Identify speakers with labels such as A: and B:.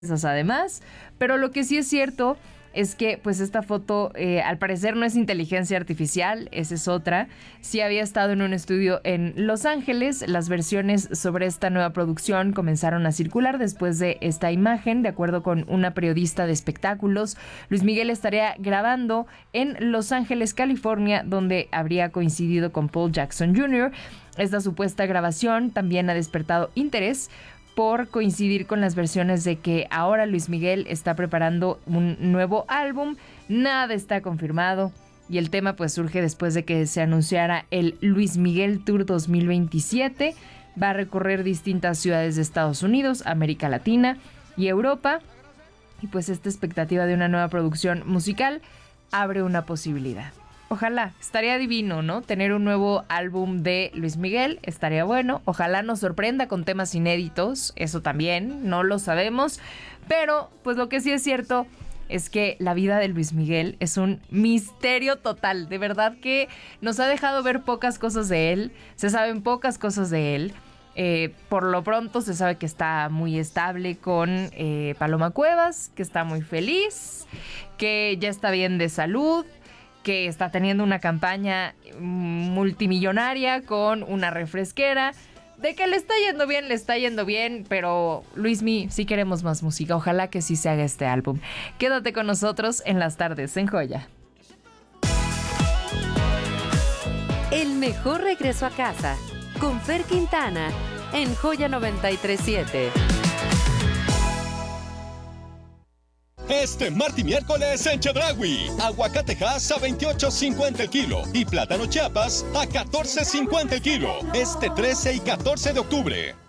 A: además, pero lo que sí es cierto es que pues esta foto al parecer no es inteligencia artificial, esa es otra. Sí había estado en un estudio en Los Ángeles. Las versiones sobre esta nueva producción comenzaron a circular después de esta imagen. De acuerdo con una periodista de espectáculos, Luis Miguel estaría grabando en Los Ángeles, California, donde habría coincidido con Paul Jackson Jr. Esta supuesta grabación también ha despertado interés por coincidir con las versiones de que ahora Luis Miguel está preparando un nuevo álbum. Nada está confirmado y el tema pues surge después de que se anunciara el Luis Miguel Tour 2027. Va a recorrer distintas ciudades de Estados Unidos, América Latina y Europa. Y pues esta expectativa de una nueva producción musical abre una posibilidad. Ojalá, estaría divino, ¿no? Tener un nuevo álbum de Luis Miguel, estaría bueno. Ojalá nos sorprenda con temas inéditos, eso también, no lo sabemos. Pero, pues lo que sí es cierto es que la vida de Luis Miguel es un misterio total. De verdad que nos ha dejado ver pocas cosas de él, se saben pocas cosas de él. Por lo pronto se sabe que está muy estable con Paloma Cuevas, que está muy feliz, que ya está bien de salud, que está teniendo una campaña multimillonaria con una refresquera. De que le está yendo bien, pero Luismi, sí queremos más música. Ojalá que sí se haga este álbum. Quédate con nosotros en las tardes en Joya.
B: El mejor regreso a casa con Fer Quintana en Joya 93.7.
C: Este martes y miércoles en Chedraui, aguacatejas a $28.50 el kilo y plátano Chiapas a $14.50 el kilo. Este 13 y 14 de octubre.